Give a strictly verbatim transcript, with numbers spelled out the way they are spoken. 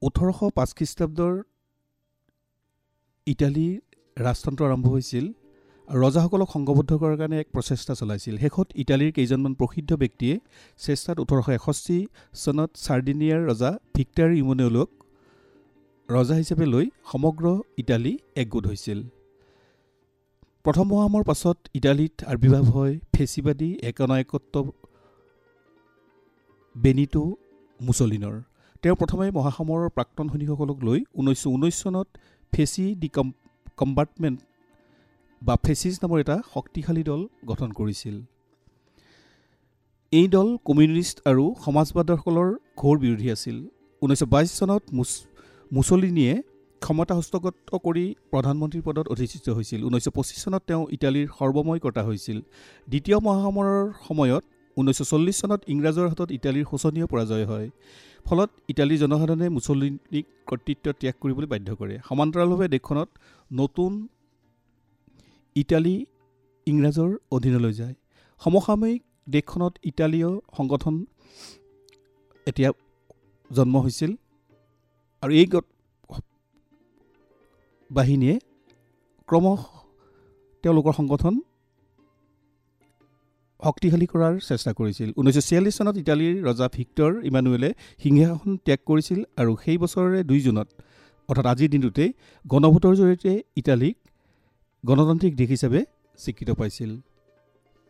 ওঠৰশ পাঁচ খ্ৰীষ্টাব্দৰ ইটালীৰ ৰাজতন্ত্ৰ আৰম্ভ হৈছিল আৰু ৰজাসকলক সংঘবদ্ধ কৰাৰ কাৰণে এক প্ৰচেষ্টা চলাইছিল। শেষত ইটালীৰ কেইজনমান প্ৰসিদ্ধ ব্যক্তিয়ে চেষ্টাত ওঠৰশ এষষ্ঠি চনত চাৰ্ডিনিয়াৰ ৰজা ভিক্টৰ ইমানুৱেলক ৰজা হিচাপে লৈ সমগ্ৰ ইটালী একগোট হৈছিল। প্ৰথম মহাযুদ্ধৰ পাছত ইটালীত আবিৰ্ভাৱ হয় ফেচিবাদী একনায়কত্ব বেনিটো মুছলিনৰ। তেওঁ প্ৰথমে মহাসমৰৰ প্ৰাক্তন সৈনিকসকলক লৈ ঊনৈছশ ঊনৈছ চনত ফেচি ডি কম কম্বাৰ্টমেণ্ট বা ফেচিছ নামৰ এটা শক্তিশালী দল গঠন কৰিছিল। এই দল কমিউনিষ্ট আৰু সমাজবাদসকলৰ ঘোৰ বিৰোধী আছিল। ঊনৈছশ বাইছ চনত মুছ মুছলিনিয়ে ক্ষমতা হস্তগত কৰি প্ৰধানমন্ত্ৰীৰ পদত অধিষ্ঠিত হৈছিল। ঊনৈছশ পঁচিছ চনত তেওঁ ইটালীৰ সৰ্বময় কৰ্তা হৈছিল। দ্বিতীয় মহাসমৰৰ সময়ত ঊনৈছশ চল্লিছ চনত ইংৰাজৰ হাতত ইটালীৰ শোচনীয় পৰাজয় হয়। ফলত ইটালীৰ জনসাধাৰণে মুছলিনিক কৰ্তৃত্ব ত্যাগ কৰিবলৈ বাধ্য কৰে। সমান্তৰালভাৱে দেশখনত নতুন ইটালী ইংৰাজৰ অধীনলৈ যায়। সমসাময়িক দেশখনত ইটালীয় সংগঠন এতিয়া জন্ম হৈছিল আৰু এই বাহিনীয়ে ক্ৰমশ তেওঁলোকৰ সংগঠন শক্তিশালী কৰাৰ চেষ্টা কৰিছিল। ঊনৈছশ ছিয়াল্লিছ চনত ইটালীৰ ৰজা ভিক্টৰ ইমানুৱেলে সিংহাসন ত্যাগ কৰিছিল আৰু সেই বছৰৰে দুই জুনত অৰ্থাৎ আজিৰ দিনটোতেই গণভোটৰ জৰিয়তে ইটালীক গণতান্ত্ৰিক দেশ হিচাপে স্বীকৃত পাইছিল।